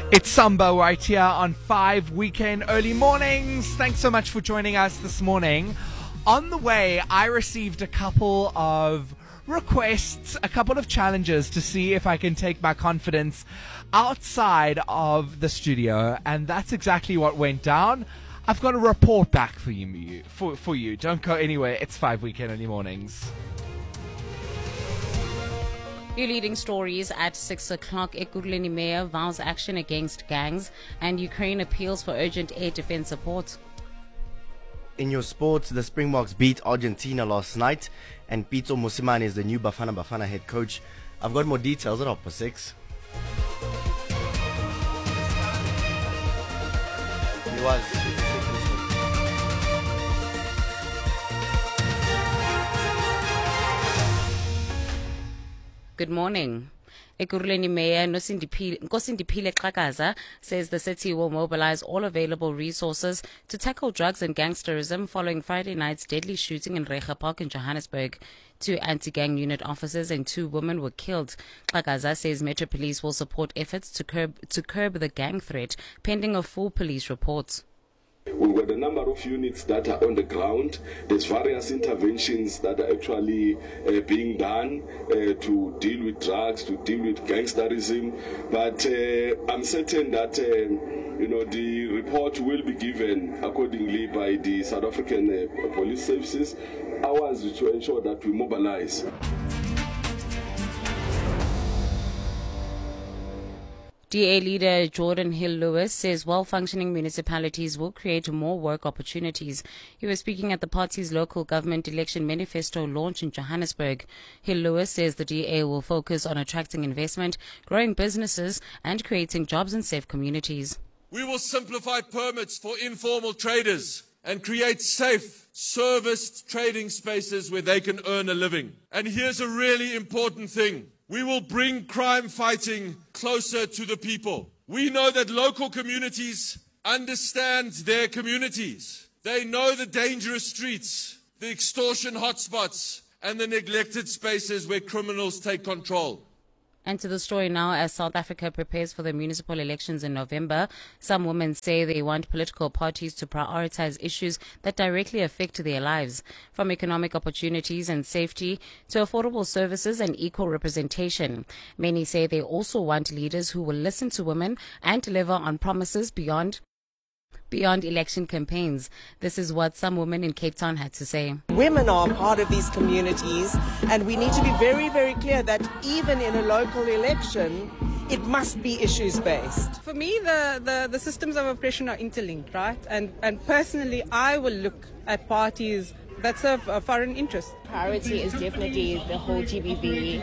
It's Sambo right here on 5 Weekend Early Mornings. Thanks so much for joining us this morning. On the way, I received a couple of requests, a couple of challenges to see if I can take my confidence outside of the studio, and that's exactly what went down. I've got a report back for you. For you. Don't go anywhere. It's 5 Weekend Early Mornings. Your leading stories at 6 o'clock. Ekurhuleni Mayor vows action against gangs, and Ukraine appeals for urgent air defense support. In your sports, the Springboks beat Argentina last night, and Pitso Mosimane is the new Bafana Bafana head coach. I've got more details at 6:30. He was. Good morning. Ekurhuleni Mayor Nkosindiphile Xhakaza says the city will mobilize all available resources to tackle drugs and gangsterism following Friday night's deadly shooting in Reiger Park in Johannesburg. 2 anti-gang unit officers and 2 women were killed. Xhakaza says Metro Police will support efforts to curb the gang threat, pending a full police report. We've got a number of units that are on the ground. There's various interventions that are actually being done to deal with drugs, to deal with gangsterism. But I'm certain that the report will be given accordingly by the South African Police Services. Ours is to ensure that we mobilize. DA leader Jordan Hill-Lewis says well-functioning municipalities will create more work opportunities. He was speaking at the party's local government election manifesto launch in Johannesburg. Hill-Lewis says the DA will focus on attracting investment, growing businesses, and creating jobs in safe communities. We will simplify permits for informal traders and create safe, serviced trading spaces where they can earn a living. And here's a really important thing. We will bring crime fighting closer to the people. We know that local communities understand their communities. They know the dangerous streets, the extortion hotspots, and the neglected spaces where criminals take control. And to the story now, as South Africa prepares for the municipal elections in November, some women say they want political parties to prioritize issues that directly affect their lives, from economic opportunities and safety to affordable services and equal representation. Many say they also want leaders who will listen to women and deliver on promises beyond election campaigns. This is what some women in Cape Town had to say. Women are part of these communities, and we need to be very, very clear that even in a local election, it must be issues-based. For me, the systems of oppression are interlinked, right? And personally, I will look at parties that serve a foreign interest. Priority is definitely the whole GBV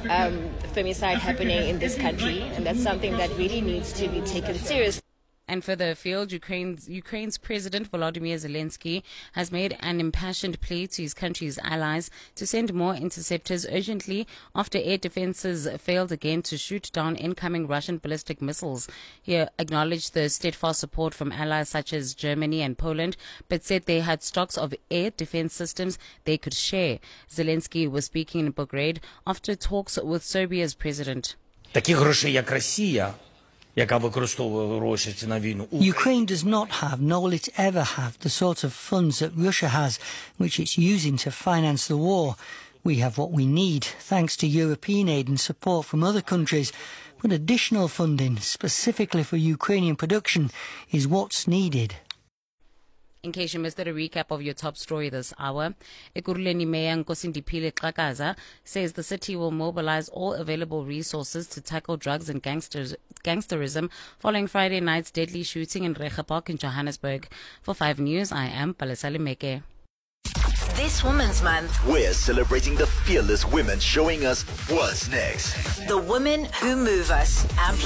femicide happening in this country, and that's something that really needs to be taken seriously. And further afield, Ukraine's President Volodymyr Zelensky has made an impassioned plea to his country's allies to send more interceptors urgently after air defenses failed again to shoot down incoming Russian ballistic missiles. He acknowledged the steadfast support from allies such as Germany and Poland, but said they had stocks of air defense systems they could share. Zelensky was speaking in Belgrade after talks with Serbia's president. Таких грошей, як Росія, Ukraine does not have, nor will it ever have, the sort of funds that Russia has, which it's using to finance the war. We have what we need, thanks to European aid and support from other countries, but additional funding, specifically for Ukrainian production, is what's needed. In case you missed a recap of your top story this hour, Ekurhuleni Mayor Nkosindiphile Xhakaza says the city will mobilize all available resources to tackle drugs and gangsterism following Friday night's deadly shooting in Reiger Park in Johannesburg. For 5 News, I am Palesale Meke. This Women's Month, we're celebrating the fearless women showing us what's next. The women who move us. Amplify.